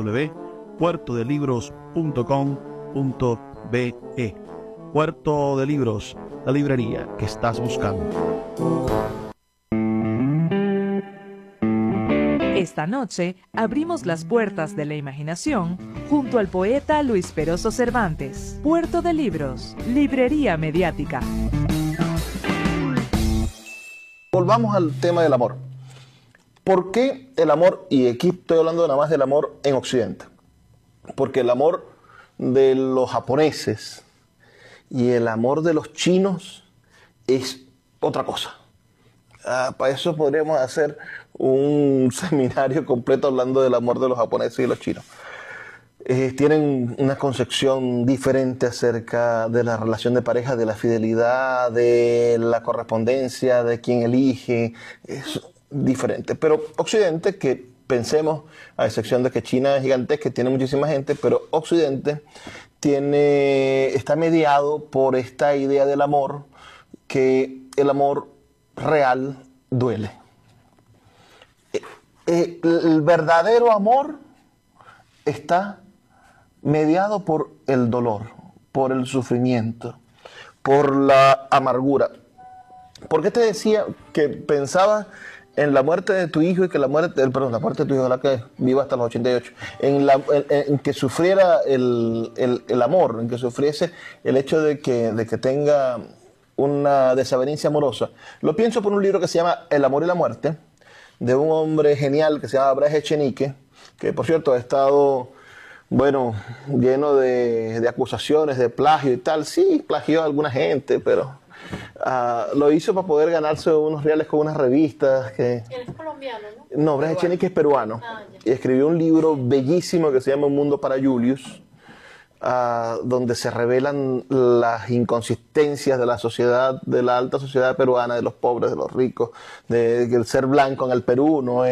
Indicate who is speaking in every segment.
Speaker 1: www.puertodelibros.com.be. Puerto de Libros, la librería que estás buscando.
Speaker 2: Esta noche abrimos las puertas de la imaginación junto al poeta Luis Peroso Cervantes. Puerto de Libros, librería mediática.
Speaker 3: Volvamos al tema del amor. ¿Por qué el amor, y aquí estoy hablando nada más del amor en Occidente? Porque el amor de los japoneses y el amor de los chinos es otra cosa. Para eso podríamos hacer un seminario completo hablando del amor de los japoneses y los chinos. Tienen una concepción diferente acerca de la relación de pareja, de la fidelidad, de la correspondencia, de quién elige. Es diferente. Pero Occidente, que pensemos, a excepción de que China es gigantesca, que tiene muchísima gente, pero Occidente está mediado por esta idea del amor, que el amor real duele. El verdadero amor está mediado por el dolor, por el sufrimiento, por la amargura. ¿Por qué te decía que pensaba en la muerte de tu hijo y que la muerte de tu hijo, la que viva hasta los 88, en que sufriera el amor, en que sufriese el hecho de que tenga una desavenencia amorosa? Lo pienso por un libro que se llama El amor y la muerte, de un hombre genial que se llama Bras Echenique, que por cierto ha estado, bueno, lleno de acusaciones de plagio y tal. Sí, plagió a alguna gente, pero lo hizo para poder ganarse unos reales con unas revistas. Él
Speaker 4: es colombiano, ¿no?
Speaker 3: No, Bras Echenique es peruano. Y escribió un libro bellísimo que se llama Un mundo para Julius, donde se revelan las inconsistencias de la sociedad, de la alta sociedad peruana, de los pobres, de los ricos, de que el ser blanco en el Perú no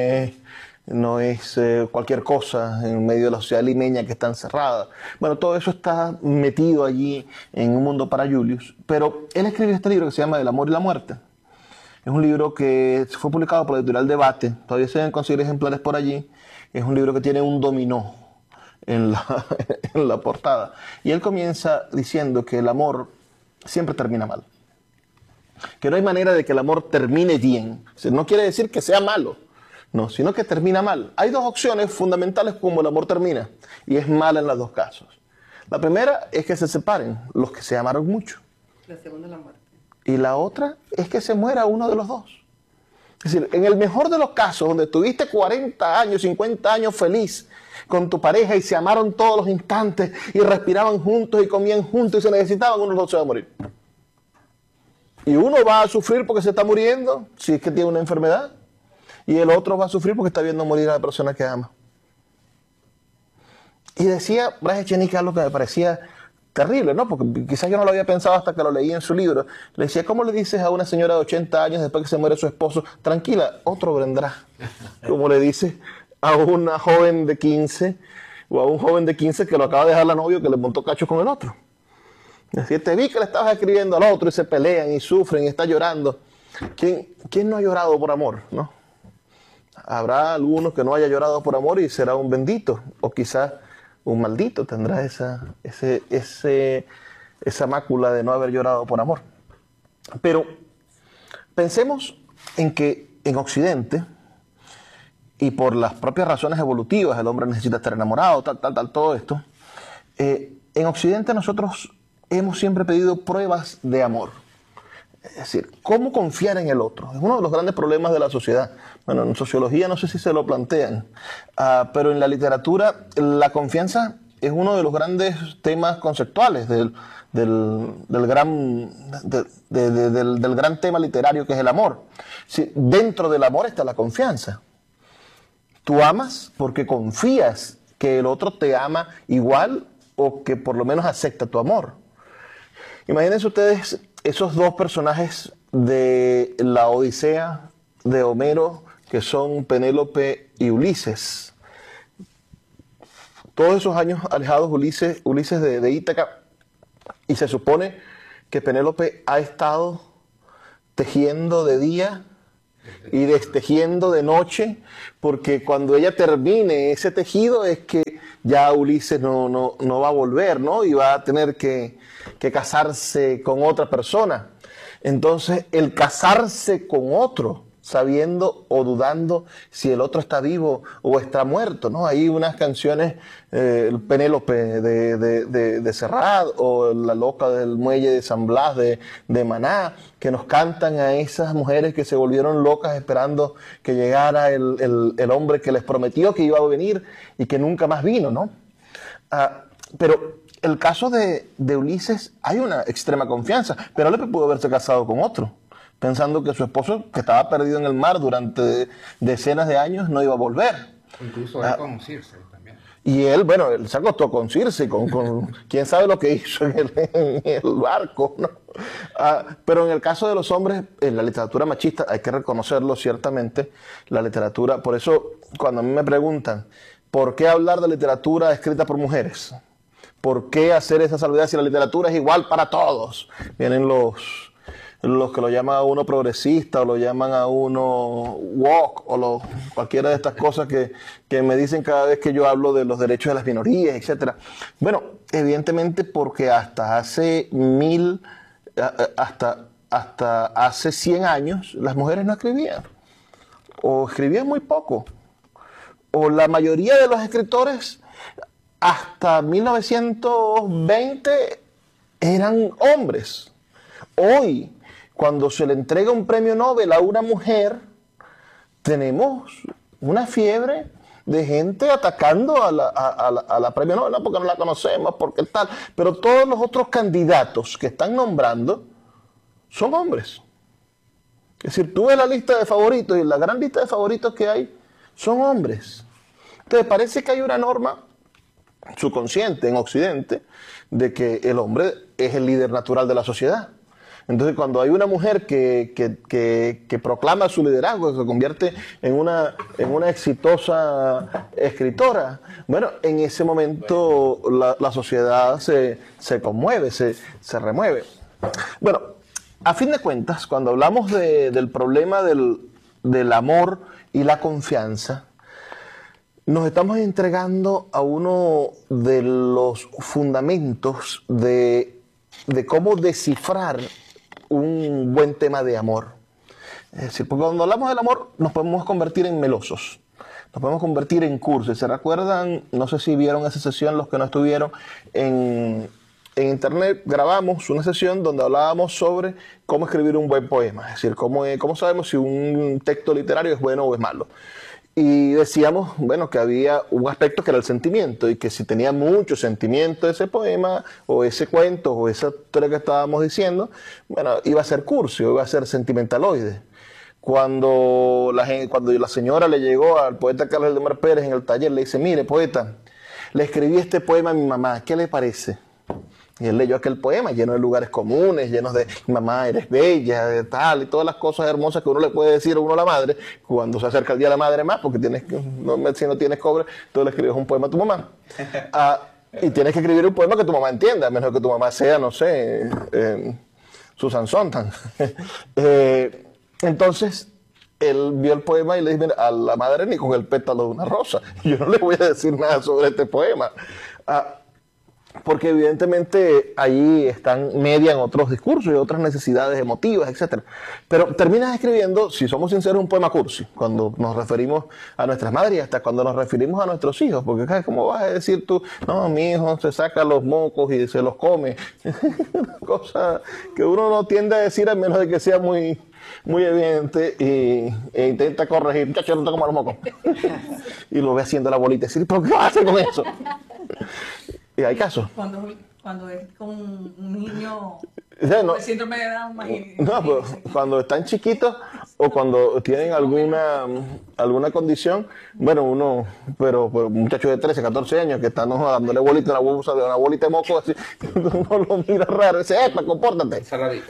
Speaker 3: es cualquier cosa en medio de la sociedad limeña que está encerrada. Bueno, todo eso está metido allí en Un mundo para Julius. Pero él escribió este libro que se llama El amor y la muerte. Es un libro que fue publicado por la editorial Debate. Todavía se deben conseguir ejemplares por allí. Es un libro que tiene un dominó en la portada. Y él comienza diciendo que el amor siempre termina mal. Que no hay manera de que el amor termine bien. O sea, no quiere decir que sea malo, no, sino que termina mal. Hay dos opciones fundamentales como el amor termina, y es mal en los dos casos. La primera es que se separen los que se amaron mucho.
Speaker 5: La segunda es la muerte.
Speaker 3: Y la otra es que se muera uno de los dos. Es decir, en el mejor de los casos, donde tuviste 40 años, 50 años feliz con tu pareja y se amaron todos los instantes y respiraban juntos y comían juntos y se necesitaban, uno de los dos se va a morir. Y uno va a sufrir porque se está muriendo, si es que tiene una enfermedad, y el otro va a sufrir porque está viendo morir a la persona que ama. Y decía Bras Echenique algo que me parecía terrible, ¿no? Porque quizás yo no lo había pensado hasta que lo leí en su libro. Le decía, ¿cómo le dices a una señora de 80 años después que se muere su esposo, tranquila, otro vendrá? Como le dice a una joven de 15 o a un joven de 15 que lo acaba de dejar la novia que le montó cacho con el otro. Es decir, te vi que le estabas escribiendo al otro y se pelean y sufren y está llorando. ¿Quién no ha llorado por amor, no? Habrá algunos que no haya llorado por amor y será un bendito, o quizás un maldito tendrá esa mácula de no haber llorado por amor. Pero pensemos en que en Occidente, y por las propias razones evolutivas, el hombre necesita estar enamorado, todo esto, en Occidente nosotros hemos siempre pedido pruebas de amor. Es decir, ¿cómo confiar en el otro? Es uno de los grandes problemas de la sociedad. Bueno, en sociología no sé si se lo plantean, pero en la literatura la confianza es uno de los grandes temas conceptuales del gran tema literario que es el amor. Sí, dentro del amor está la confianza. Tú amas porque confías que el otro te ama igual o que por lo menos acepta tu amor. Imagínense ustedes esos dos personajes de la Odisea de Homero, que son Penélope y Ulises. Todos esos años alejados Ulises de Ítaca, y se supone que Penélope ha estado tejiendo de día y destejiendo de noche, porque cuando ella termine ese tejido es que ya Ulises no va a volver, ¿no? Y va a tener que casarse con otra persona. Entonces, el casarse con otro, sabiendo o dudando si el otro está vivo o está muerto, ¿no? Hay unas canciones, el Penélope de Serrat o La loca del muelle de San Blas de Maná, que nos cantan a esas mujeres que se volvieron locas esperando que llegara el hombre que les prometió que iba a venir y que nunca más vino, ¿no? Pero el caso de Ulises, hay una extrema confianza, pero él pudo haberse casado con otro, pensando que su esposo, que estaba perdido en el mar durante decenas de años, no iba a volver.
Speaker 4: Incluso él con Circe también.
Speaker 3: Y él, bueno, él se acostó con Circe, con quién sabe lo que hizo en el barco, ¿no? Pero en el caso de los hombres, en la literatura machista, hay que reconocerlo ciertamente, la literatura, por eso cuando a mí me preguntan, ¿por qué hablar de literatura escrita por mujeres? ¿Por qué hacer esa salvedad si la literatura es igual para todos? Vienen los que lo llaman a uno progresista o lo llaman a uno woke o cualquiera de estas cosas que me dicen cada vez que yo hablo de los derechos de las minorías, etcétera. Bueno, evidentemente porque hasta hace hace 100 años las mujeres no escribían o escribían muy poco, o la mayoría de los escritores hasta 1920 eran hombres. Hoy, cuando se le entrega un premio Nobel a una mujer, tenemos una fiebre de gente atacando a la premio Nobel, no porque no la conocemos, porque tal, pero todos los otros candidatos que están nombrando son hombres. Es decir, tú ves la lista de favoritos y la gran lista de favoritos que hay son hombres. Entonces parece que hay una norma subconsciente en Occidente de que el hombre es el líder natural de la sociedad. Entonces, cuando hay una mujer que proclama su liderazgo, que se convierte en una exitosa escritora, bueno, en ese momento la sociedad se conmueve, se remueve. Bueno, a fin de cuentas, cuando hablamos del problema del amor y la confianza, nos estamos entregando a uno de los fundamentos de cómo descifrar un buen tema de amor. Es decir, porque cuando hablamos del amor nos podemos convertir en melosos, nos podemos convertir en cursis. ¿Se recuerdan? No sé si vieron esa sesión los que no estuvieron en internet. Grabamos una sesión donde hablábamos sobre cómo escribir un buen poema, es decir, cómo sabemos si un texto literario es bueno o es malo. Y decíamos, bueno, que había un aspecto que era el sentimiento, y que si tenía mucho sentimiento ese poema, o ese cuento, o esa historia que estábamos diciendo, bueno, iba a ser cursi, o iba a ser sentimentaloide. Cuando la señora le llegó al poeta Carlos Aldemar Pérez en el taller, le dice, mire, poeta, le escribí este poema a mi mamá, ¿qué le parece? Y él leyó aquel poema lleno de lugares comunes, llenos de mamá, eres bella, de tal, y todas las cosas hermosas que uno le puede decir a uno a la madre, cuando se acerca el día de la madre más, porque si no tienes cobre, tú le escribes un poema a tu mamá. Y tienes que escribir un poema que tu mamá entienda, a menos que tu mamá sea, no sé, Susan Sontag. Entonces, él vio el poema y le dijo, mira, a la madre ni con el pétalo de una rosa. Yo no le voy a decir nada sobre este poema. Porque evidentemente ahí median otros discursos y otras necesidades emotivas, etc. Pero terminas escribiendo, si somos sinceros, un poema cursi, cuando nos referimos a nuestras madres y hasta cuando nos referimos a nuestros hijos, porque ¿cómo vas a decir tú, no, mi hijo se saca los mocos y se los come? Cosa que uno no tiende a decir a menos de que sea muy evidente e intenta corregir, muchacho, no te comas los mocos. Y lo ve haciendo la bolita y decir, ¿pero qué vas a hacer con eso? Y hay casos.
Speaker 5: Cuando es con un niño
Speaker 3: no,
Speaker 5: el síndrome de Down,
Speaker 3: no, pero cuando están chiquitos o cuando tienen alguna condición, bueno, pero muchachos de 13, 14 años que están dándole bolita a una bolita de moco, así, uno lo mira raro y dice, compórtate.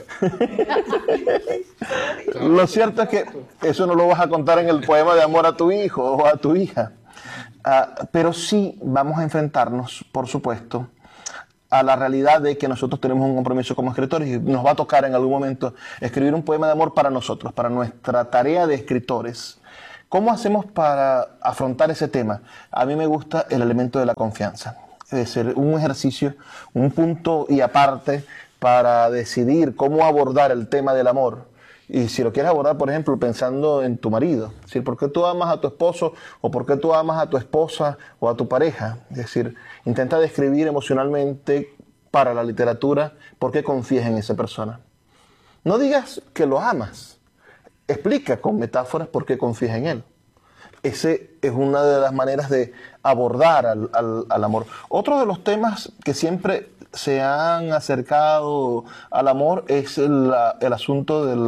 Speaker 3: Lo cierto es que eso no lo vas a contar en el poema de amor a tu hijo o a tu hija. Pero sí vamos a enfrentarnos, por supuesto, a la realidad de que nosotros tenemos un compromiso como escritores y nos va a tocar en algún momento escribir un poema de amor para nosotros, para nuestra tarea de escritores. ¿Cómo hacemos para afrontar ese tema? A mí me gusta el elemento de la confianza. Es decir, un ejercicio, un punto y aparte para decidir cómo abordar el tema del amor. Y si lo quieres abordar, por ejemplo, pensando en tu marido. Es decir, ¿por qué tú amas a tu esposo o por qué tú amas a tu esposa o a tu pareja? Es decir, intenta describir emocionalmente para la literatura por qué confías en esa persona. No digas que lo amas. Explica con metáforas por qué confías en él. Ese es una de las maneras de abordar al amor. Otro de los temas que siempre se han acercado al amor es el asunto de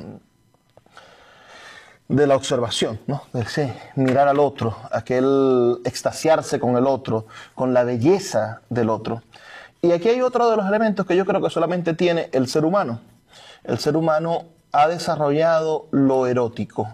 Speaker 3: la observación, ¿no? Sí, mirar al otro, aquel extasiarse con el otro, con la belleza del otro. Y aquí hay otro de los elementos que yo creo que solamente tiene el ser humano. El ser humano ha desarrollado lo erótico.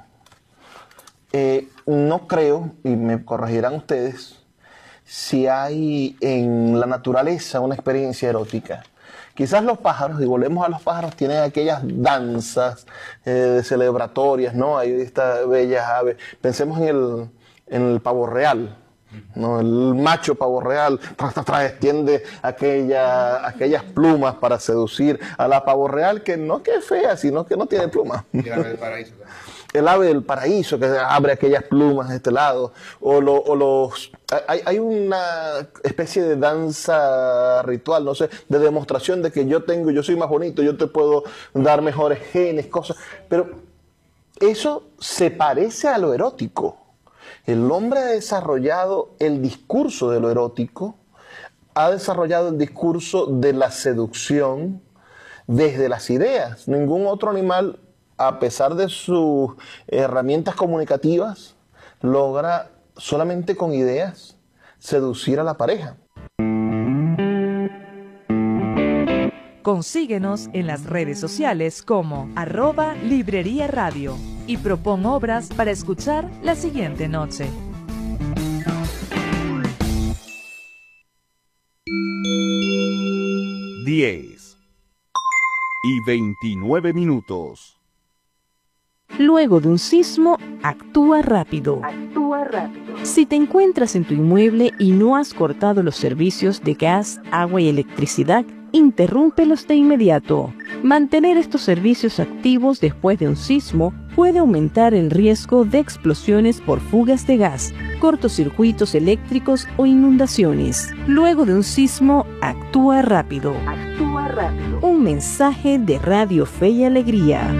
Speaker 3: No creo, y me corregirán ustedes, si hay en la naturaleza una experiencia erótica. Quizás los pájaros, y volvemos a los pájaros, tienen aquellas danzas celebratorias, ¿no? Hay estas bellas aves. Pensemos en el pavo real, ¿no? El macho pavo real extiende aquellas plumas para seducir a la pavo real, que no que es fea, sino que no tiene plumas.
Speaker 4: Y el ave del paraíso también.
Speaker 3: El ave del paraíso que abre aquellas plumas de este lado, hay una especie de danza ritual, no sé, de demostración de que yo soy más bonito, yo te puedo dar mejores genes, cosas, pero eso se parece a lo erótico. El hombre ha desarrollado el discurso de lo erótico, ha desarrollado el discurso de la seducción desde las ideas. Ningún otro animal, a pesar de sus herramientas comunicativas, logra solamente con ideas seducir a la pareja.
Speaker 2: Consíguenos en las redes sociales como @Librería Radio y propon obras para escuchar la siguiente noche.
Speaker 6: Diez y 29 minutos.
Speaker 7: Luego de un sismo, actúa rápido. Si te encuentras en tu inmueble y no has cortado los servicios de gas, agua y electricidad, interrúmpelos de inmediato. Mantener estos servicios activos después de un sismo puede aumentar el riesgo de explosiones por fugas de gas, cortocircuitos eléctricos o inundaciones. Luego de un sismo, actúa rápido. Un mensaje de Radio Fe y Alegría.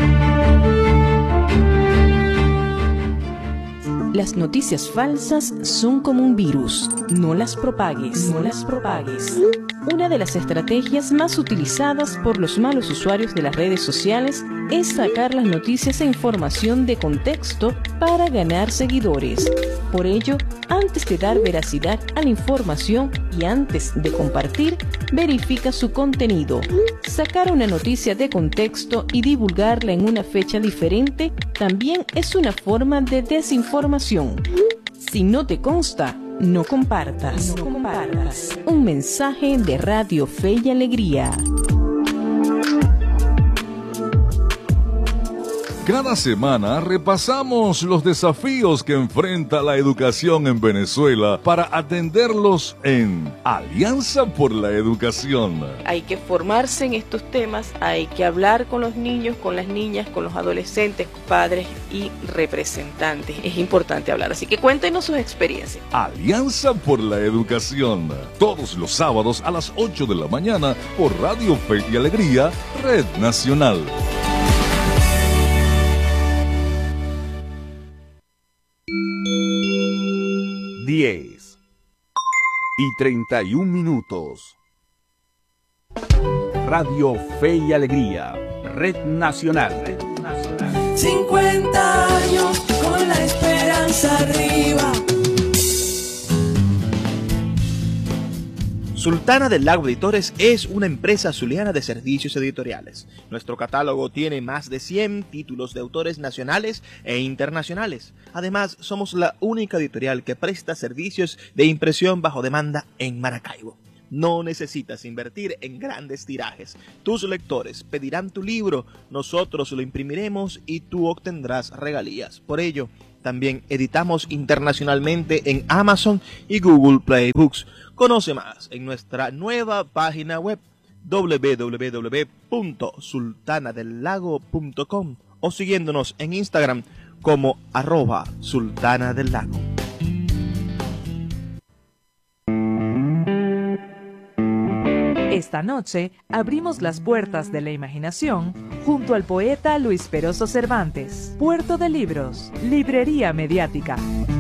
Speaker 7: Las noticias falsas son como un virus. No las propagues. Una de las estrategias más utilizadas por los malos usuarios de las redes sociales es sacar las noticias e información de contexto para ganar seguidores. Por ello, antes de dar veracidad a la información y antes de compartir, verifica su contenido. Sacar una noticia de contexto y divulgarla en una fecha diferente también es una forma de desinformación. Si no te consta, no compartas. Un mensaje de Radio Fe y Alegría.
Speaker 6: Cada semana repasamos los desafíos que enfrenta la educación en Venezuela para atenderlos en Alianza por la Educación.
Speaker 7: Hay que formarse en estos temas, hay que hablar con los niños, con las niñas, con los adolescentes, padres y representantes. Es importante hablar, así que cuéntenos sus experiencias.
Speaker 6: Alianza por la Educación, todos los sábados a las 8 de la mañana por Radio Fe y Alegría, Red Nacional. 10 y 31 minutos. Radio Fe y Alegría, Red Nacional.
Speaker 8: 50 años con la esperanza arriba.
Speaker 1: Sultana del Lago Editores es una empresa zuliana de servicios editoriales. Nuestro catálogo tiene más de 100 títulos de autores nacionales e internacionales. Además, somos la única editorial que presta servicios de impresión bajo demanda en Maracaibo. No necesitas invertir en grandes tirajes. Tus lectores pedirán tu libro, nosotros lo imprimiremos y tú obtendrás regalías. Por ello, también editamos internacionalmente en Amazon y Google Play Books. Conoce más en nuestra nueva página web www.sultanadelago.com o siguiéndonos en Instagram como @sultanadelago.
Speaker 2: Esta noche abrimos las puertas de la imaginación junto al poeta Luis Peroso Cervantes. Puerto de Libros, Librería Mediática.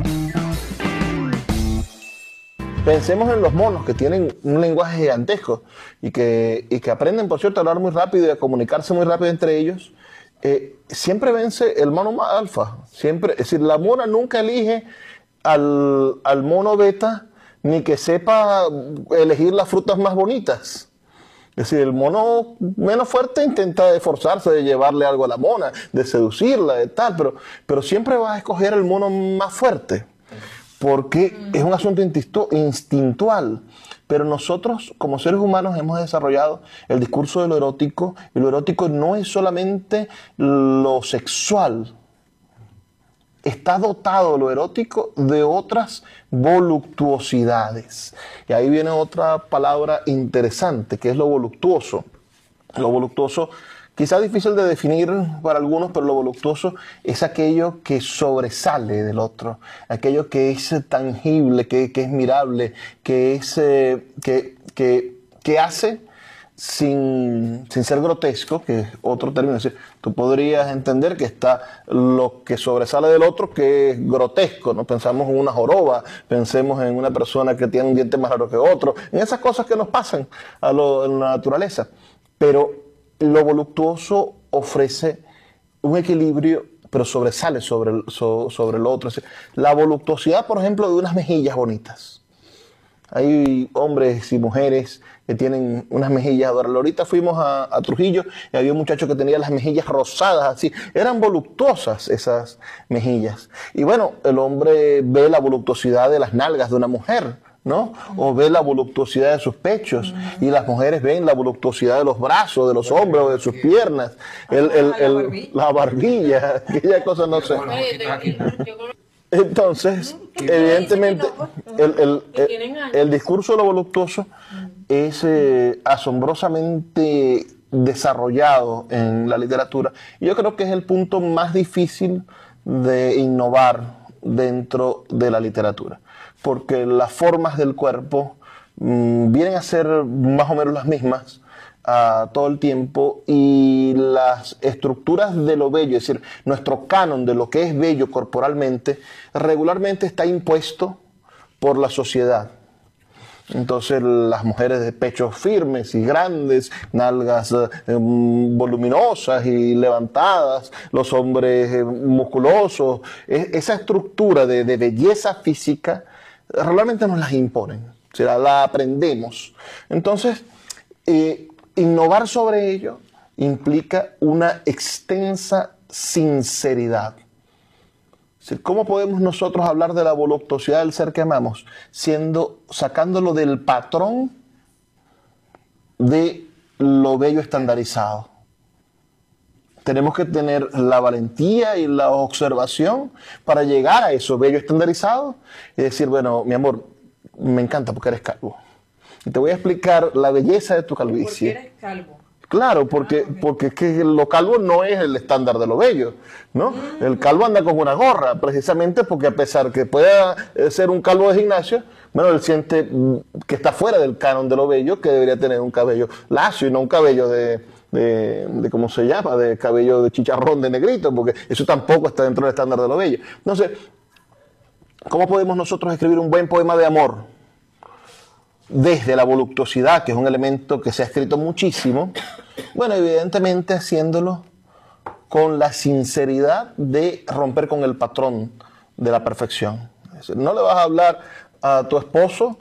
Speaker 3: Pensemos en los monos que tienen un lenguaje gigantesco y que aprenden, por cierto, a hablar muy rápido y a comunicarse muy rápido entre ellos. Siempre vence el mono más alfa. Siempre, es decir, la mona nunca elige al mono beta ni que sepa elegir las frutas más bonitas. Es decir, el mono menos fuerte intenta esforzarse de llevarle algo a la mona, de seducirla, de tal, pero siempre va a escoger el mono más fuerte, porque es un asunto instintual. Pero nosotros, como seres humanos, hemos desarrollado el discurso de lo erótico, y lo erótico no es solamente lo sexual. Está dotado lo erótico de otras voluptuosidades. Y ahí viene otra palabra interesante, que es lo voluptuoso. Lo voluptuoso, quizá difícil de definir para algunos, pero lo voluptuoso es aquello que sobresale del otro, aquello que es tangible, que es mirable, que hace sin ser grotesco, que es otro término. Es decir, tú podrías entender que está lo que sobresale del otro, que es grotesco, ¿no? Pensamos en una joroba, pensemos en una persona que tiene un diente más raro que otro, en esas cosas que nos pasan en la naturaleza. Pero lo voluptuoso ofrece un equilibrio, pero sobresale sobre el otro. Es decir, la voluptuosidad, por ejemplo, de unas mejillas bonitas. Hay hombres y mujeres que tienen unas mejillas adorables. Ahorita fuimos a Trujillo y había un muchacho que tenía las mejillas rosadas así. Eran voluptuosas esas mejillas. Y bueno, el hombre ve la voluptuosidad de las nalgas de una mujer, ¿no? O ve la voluptuosidad de sus pechos. Y las mujeres ven la voluptuosidad de los brazos, de los hombros, o de sus piernas. La barbilla, aquella cosa, no sé. Entonces, evidentemente, el discurso de lo voluptuoso es asombrosamente desarrollado en la literatura. Y yo creo que es el punto más difícil de innovar dentro de la literatura, porque las formas del cuerpo vienen a ser más o menos las mismas todo el tiempo, y las estructuras de lo bello, es decir, nuestro canon de lo que es bello corporalmente, regularmente está impuesto por la sociedad. Entonces las mujeres de pechos firmes y grandes, nalgas voluminosas y levantadas, los hombres musculosos, esa estructura de belleza física regularmente nos las imponen, o sea, la aprendemos. Entonces, innovar sobre ello implica una extensa sinceridad. Es decir, ¿cómo podemos nosotros hablar de la voluptuosidad del ser que amamos sacándolo del patrón de lo bello estandarizado? Tenemos que tener la valentía y la observación para llegar a eso bello estandarizado y decir, bueno, mi amor, me encanta porque eres calvo. Y te voy a explicar la belleza de tu calvicie.
Speaker 5: ¿Por qué eres calvo?
Speaker 3: Claro, porque es que lo calvo no es el estándar de lo bello, ¿no? El calvo anda con una gorra, precisamente porque a pesar que pueda ser un calvo de gimnasio, bueno, él siente que está fuera del canon de lo bello, que debería tener un cabello lacio y no un cabello de ¿cómo se llama? De cabello de chicharrón de negrito, porque eso tampoco está dentro del estándar de lo bello. Entonces, ¿cómo podemos nosotros escribir un buen poema de amor? Desde la voluptuosidad, que es un elemento que se ha escrito muchísimo, bueno, evidentemente haciéndolo con la sinceridad de romper con el patrón de la perfección. Es decir, no le vas a hablar a tu esposo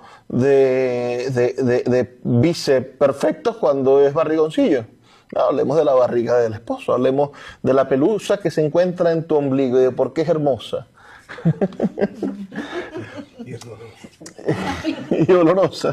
Speaker 3: de bíceps perfectos cuando es barrigoncillo. No, hablemos de la barriga del esposo, hablemos de la pelusa que se encuentra en tu ombligo y de por qué es hermosa. Y olorosa.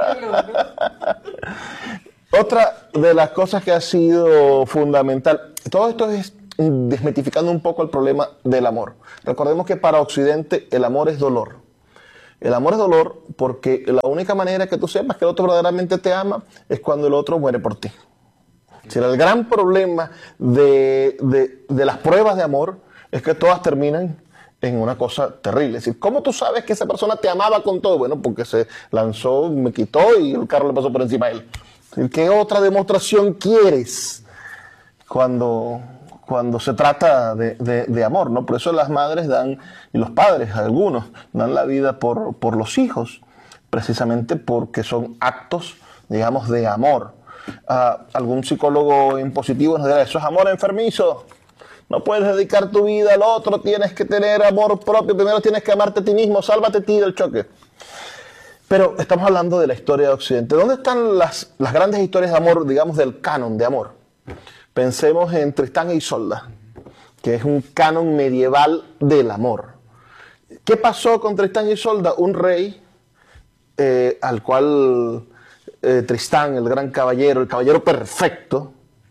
Speaker 3: Otra de las cosas que ha sido fundamental, todo esto es desmitificando un poco el problema del amor. Recordemos que para Occidente el amor es dolor. El amor es dolor porque la única manera que tú sepas que el otro verdaderamente te ama es cuando el otro muere por ti. O sea, el gran problema de las pruebas de amor es que todas terminan en una cosa terrible. Es decir, ¿cómo tú sabes que esa persona te amaba con todo? Bueno, porque se lanzó, me quitó y el carro le pasó por encima a él. Es decir, ¿qué otra demostración quieres cuando se trata de amor, ¿no? Por eso las madres dan, y los padres, algunos, dan la vida por los hijos, precisamente porque son actos, digamos, de amor. Algún psicólogo impositivo nos dirá, eso es amor enfermizo. No puedes dedicar tu vida al otro, tienes que tener amor propio, primero tienes que amarte a ti mismo, sálvate a ti del choque. Pero estamos hablando de la historia de Occidente. ¿Dónde están las grandes historias de amor, digamos, del canon de amor? Pensemos en Tristán e Isolda, que es un canon medieval del amor. ¿Qué pasó con Tristán y Isolda? Un rey al cual Tristán, el gran caballero, el caballero perfecto,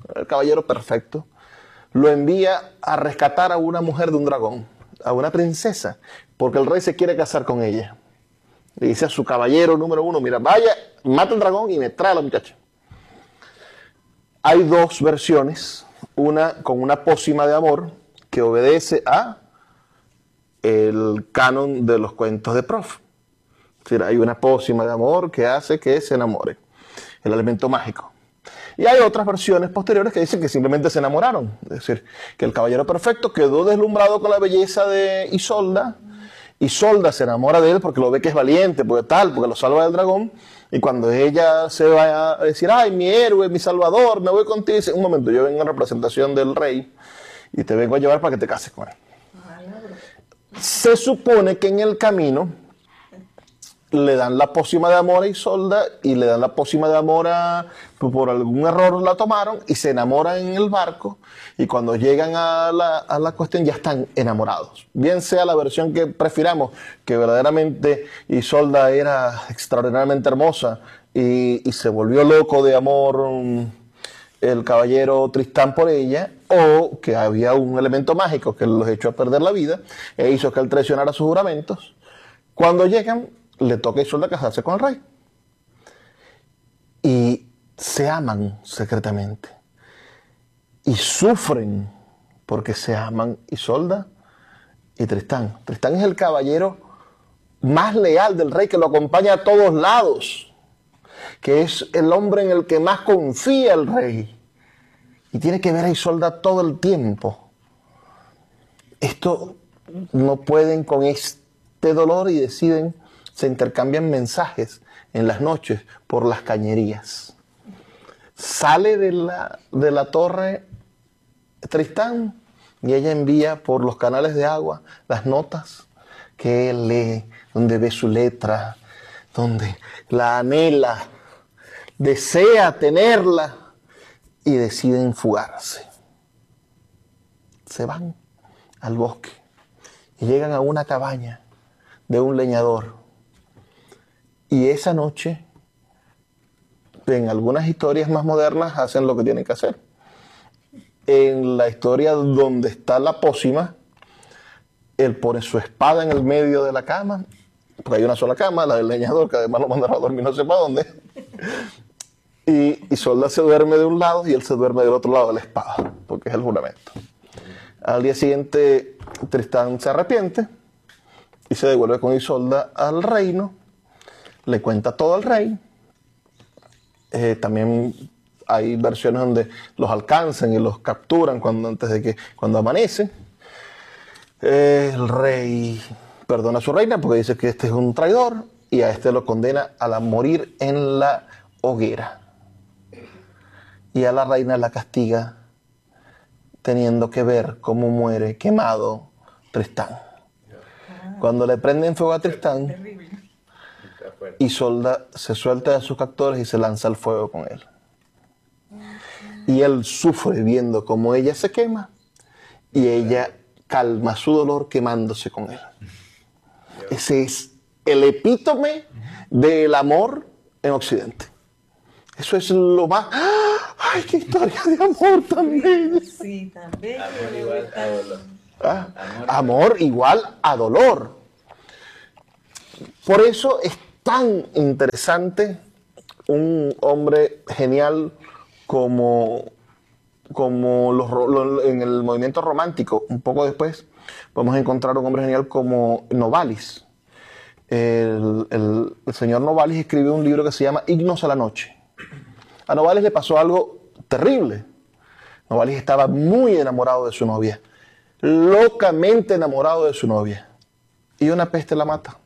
Speaker 3: lo envía a rescatar a una mujer de un dragón, a una princesa, porque el rey se quiere casar con ella. Le dice a su caballero número 1, mira, vaya, mata al dragón y me trae a la muchacha. Hay dos versiones, una con una pócima de amor que obedece a el canon de los cuentos de Prof. Es decir, hay una pócima de amor que hace que se enamore, el elemento mágico. Y hay otras versiones posteriores que dicen que simplemente se enamoraron. Es decir, que el caballero perfecto quedó deslumbrado con la belleza de Isolda. Isolda se enamora de él porque lo ve que es valiente, porque lo salva del dragón. Y cuando ella se va a decir, ay, mi héroe, mi salvador, me voy contigo, dice, un momento, yo vengo en representación del rey y te vengo a llevar para que te cases con él. Se supone que en el camino le dan la pócima de amor a Isolda y le dan la pócima de amor por algún error la tomaron y se enamoran en el barco y cuando llegan a la cuestión ya están enamorados. Bien sea la versión que prefiramos, que verdaderamente Isolda era extraordinariamente hermosa y se volvió loco de amor el caballero Tristán por ella, o que había un elemento mágico que los echó a perder la vida e hizo que él traicionara sus juramentos. Cuando llegan, le toca a Isolda casarse con el rey. Y se aman secretamente. Y sufren porque se aman Isolda y Tristán. Tristán es el caballero más leal del rey, que lo acompaña a todos lados, que es el hombre en el que más confía el rey. Y tiene que ver a Isolda todo el tiempo. Esto no pueden con este dolor y deciden, se intercambian mensajes en las noches por las cañerías. Sale de la torre Tristán y ella envía por los canales de agua las notas que él lee, donde ve su letra, donde la anhela, desea tenerla y deciden fugarse. Se van al bosque y llegan a una cabaña de un leñador. Y esa noche, en algunas historias más modernas, hacen lo que tienen que hacer. En la historia donde está la pócima, él pone su espada en el medio de la cama, porque hay una sola cama, la del leñador, que además lo mandaron a dormir no sé para dónde. Y Isolda se duerme de un lado y él se duerme del otro lado de la espada, porque es el juramento. Al día siguiente, Tristán se arrepiente y se devuelve con Isolda al reino. Le cuenta todo al rey. También hay versiones donde los alcanzan y los capturan cuando amanece. El rey perdona a su reina porque dice que este es un traidor y a este lo condena a morir en la hoguera. Y a la reina la castiga teniendo que ver cómo muere quemado Tristán. Cuando le prenden fuego a Tristán, Isolda se suelta de sus captores y se lanza al fuego con él. Y él sufre viendo cómo ella se quema y ella calma su dolor quemándose con él. Ese es el epítome del amor en Occidente. Eso es lo más... ¡Ay, qué historia de amor tan bella!
Speaker 5: Sí, también.
Speaker 3: Amor igual a dolor. Por eso es tan interesante un hombre genial como en el movimiento romántico. Un poco después podemos encontrar un hombre genial como Novalis. El señor Novalis escribió un libro que se llama Himnos a la noche. A Novalis le pasó algo terrible. Novalis estaba muy enamorado de su novia, locamente enamorado de su novia, y una peste la mata.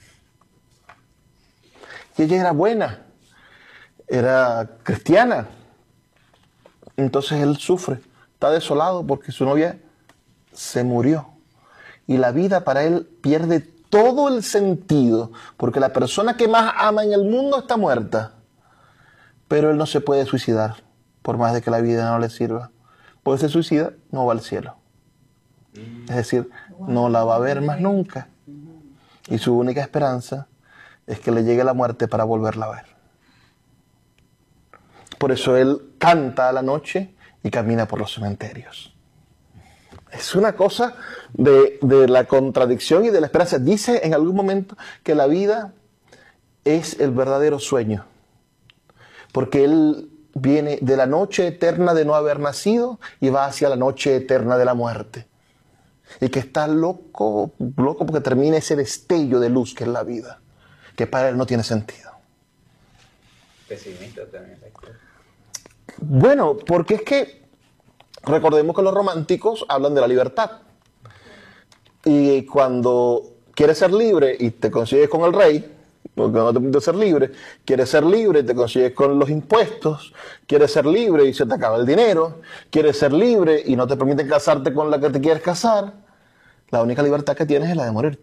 Speaker 3: Y ella era buena, era cristiana. Entonces él sufre, está desolado porque su novia se murió. Y la vida para él pierde todo el sentido, porque la persona que más ama en el mundo está muerta. Pero él no se puede suicidar, por más de que la vida no le sirva. Pues se suicida, no va al cielo. Es decir, no la va a ver más nunca. Y su única esperanza es que le llegue la muerte para volverla a ver. Por eso él canta a la noche y camina por los cementerios. Es una cosa de la contradicción y de la esperanza. Dice en algún momento que la vida es el verdadero sueño. Porque él viene de la noche eterna de no haber nacido y va hacia la noche eterna de la muerte. Y que está loco porque termina ese destello de luz que es la vida, que para él no tiene sentido.
Speaker 4: Pesimista también.
Speaker 3: Bueno, porque es que recordemos que los románticos hablan de la libertad. Y cuando quieres ser libre y te consigues con el rey, porque no te permite ser libre, quieres ser libre y te consigues con los impuestos, quieres ser libre y se te acaba el dinero, quieres ser libre y no te permiten casarte con la que te quieres casar, la única libertad que tienes es la de morirte.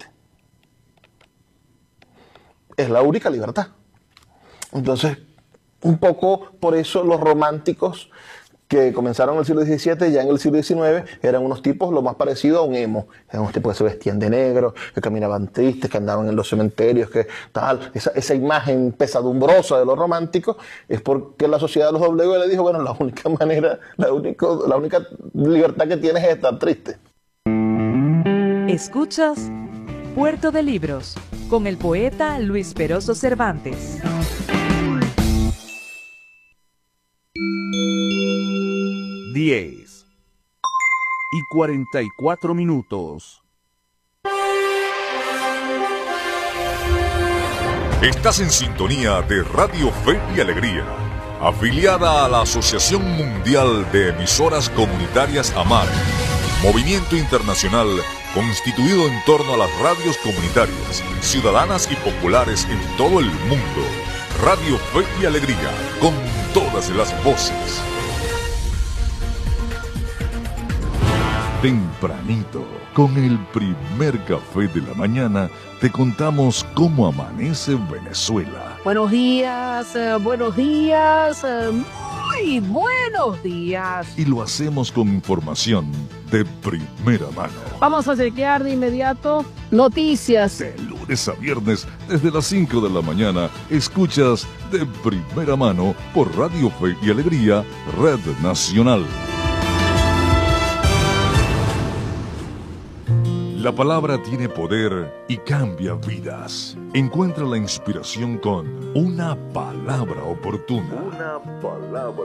Speaker 3: Es la única libertad. Entonces, un poco por eso los románticos que comenzaron en el siglo XVII, ya en el siglo XIX, eran unos tipos lo más parecido a un emo. Eran unos tipos que se vestían de negro, que caminaban tristes, que andaban en los cementerios, que tal. Esa imagen pesadumbrosa de los románticos es porque la sociedad los doblegó y le dijo, bueno, la única manera, la única libertad que tienes es estar triste.
Speaker 2: Escuchas Puerto de Libros con el poeta Luis Peroso Cervantes.
Speaker 9: 10:44.
Speaker 6: Estás en sintonía de Radio Fe y Alegría, afiliada a la Asociación Mundial de Emisoras Comunitarias AMAR, movimiento internacional constituido en torno a las radios comunitarias, ciudadanas y populares en todo el mundo. Radio Fe y Alegría, con todas las voces. Tempranito, con el primer café de la mañana, te contamos cómo amanece Venezuela.
Speaker 10: Buenos días, muy buenos días.
Speaker 6: Y lo hacemos con información de primera mano.
Speaker 10: Vamos a chequear de inmediato noticias.
Speaker 6: De lunes a viernes, desde las 5 de la mañana, escuchas de primera mano por Radio Fe y Alegría, Red Nacional. La palabra tiene poder y cambia vidas. Encuentra la inspiración con una palabra oportuna. Una palabra